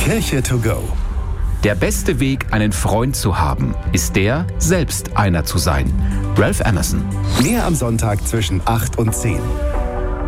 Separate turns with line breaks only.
Kirche to go.
Der beste Weg, einen Freund zu haben, ist der, selbst einer zu sein. Ralph Emerson.
Mehr am Sonntag zwischen 8 und 10.